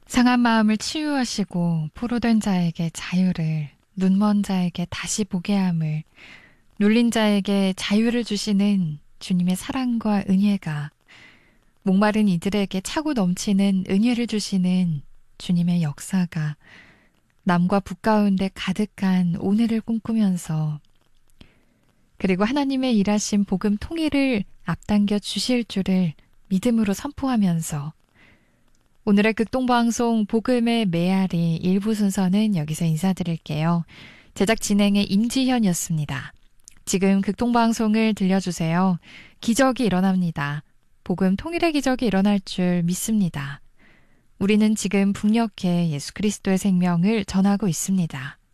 상한 마음을 치유하시고 포로된 자에게 자유를, 눈먼 자에게 다시 보게 함을, 눌린 자에게 자유를 주시는 주님의 사랑과 은혜가, 목마른 이들에게 차고 넘치는 은혜를 주시는 주님의 역사가 남과 북 가운데 가득한 오늘을 꿈꾸면서, 그리고 하나님의 일하신 복음 통일을 앞당겨 주실 줄을 믿음으로 선포하면서 오늘의 극동방송 복음의 메아리 일부 순서는 여기서 인사드릴게요. 제작 진행의 임지현이었습니다. 지금 극동방송을 들려주세요. 기적이 일어납니다. 복음 통일의 기적이 일어날 줄 믿습니다. 우리는 지금 북녘에 예수 그리스도의 생명을 전하고 있습니다.